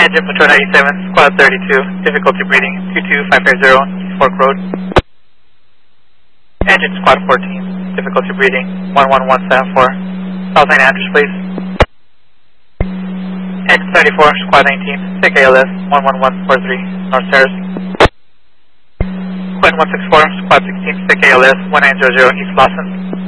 Engine Patrol 97, Squad 32, difficulty breathing, 22550, East Fork Road. Engine Squad 14, difficulty breathing, 11174, South St. Andrews, please. Engine 34, Squad 19, sick ALS, 11143, North Terrace. Quentin 164, Squad 16, sick ALS, 1900, East Lawson.